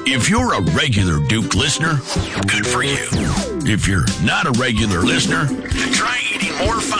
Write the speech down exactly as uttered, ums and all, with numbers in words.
If you're a regular Duke listener, good for you. If you're not a regular listener, try eating more